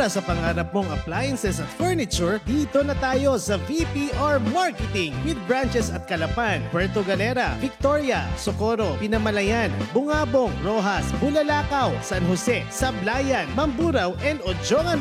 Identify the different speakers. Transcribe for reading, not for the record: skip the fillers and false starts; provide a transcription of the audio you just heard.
Speaker 1: Para sa pangarap mong appliances at furniture, dito na tayo sa VPR Marketing with branches at Calapan, Puerto Galera, Victoria, Socorro, Pinamalayan, Bungabong, Rojas, Bulalakaw, San Jose, Sablayan, Mamburao, and Ojongan